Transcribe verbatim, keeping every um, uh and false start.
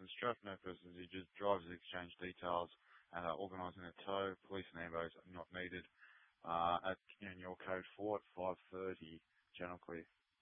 persons, traffic no persons, users, drivers exchange details, and are organising a tow. Police and ambos are not needed. Uh, at in your code four at five thirty, channel clear.